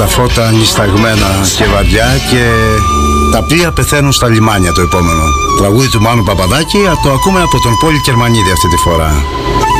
τα φώτα νησταγμένα και βαριά και τα πλοία πεθαίνουν στα λιμάνια το επόμενο. Τραγούδι του Μάνου Παπαδάκη, το ακούμε από τον Πόλη Κερμανίδη αυτή τη φορά.